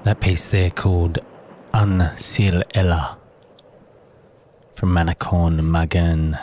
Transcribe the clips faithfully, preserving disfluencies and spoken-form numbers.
That piece there called Un Ciel Ella from Manakon Magan.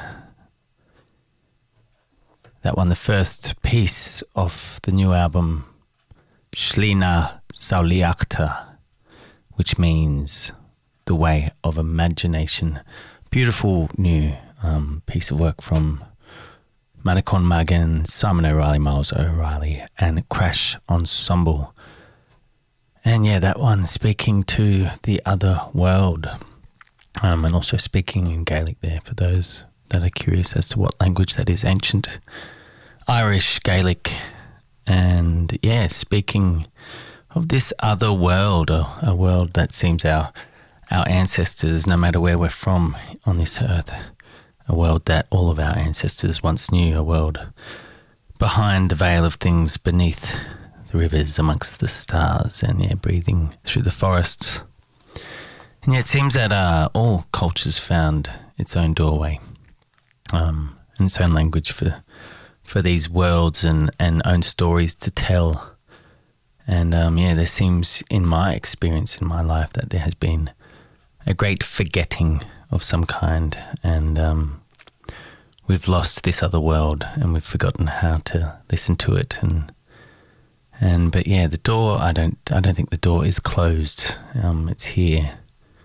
That one, the first piece of the new album Shlina Sauliakta, which means the way of imagination. Beautiful new um, piece of work from Manakon Magan, Simon O'Reilly, Miles O'Reilly, and Crash Ensemble. And yeah, that one speaking to the other world, um, and also speaking in Gaelic there for those that are curious as to what language that is. Ancient Irish Gaelic. And yeah, speaking of this other world, a, a world that seems our our ancestors, no matter where we're from on this earth, a world that all of our ancestors once knew, a world behind the veil of things, beneath the rivers, amongst the stars, and yeah, breathing through the forests. And yeah, it seems that uh, all cultures found its own doorway, um, and its own language for for these worlds and, and own stories to tell. And um, yeah, there seems, in my experience in my life, that there has been a great forgetting of some kind, and um, we've lost this other world, and we've forgotten how to listen to it. And and but yeah, the door, I don't I don't think the door is closed. Um, it's here.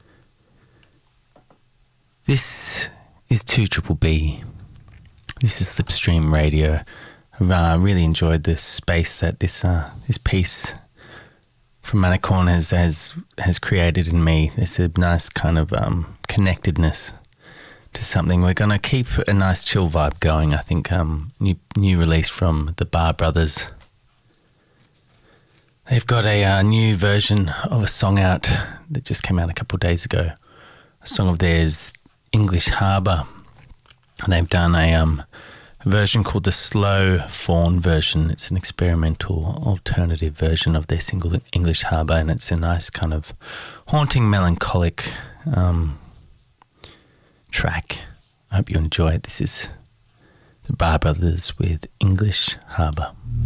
This is two Triple B. This is Slipstream Radio. I've uh, really enjoyed this space that this uh, this piece from Manakon has, has has created in me. There's a nice kind of um, connectedness to something. We're going to keep a nice chill vibe going. I think um, new new release from the Bar Brothers. They've got a uh, new version of a song out that just came out a couple of days ago. A song of theirs, English Harbour. And they've done a um, version called the Slow Fawn version. It's an experimental alternative version of their single English Harbour, and it's a nice kind of haunting, melancholic um, track. I hope you enjoy it. This is the Bar Brothers with English Harbour.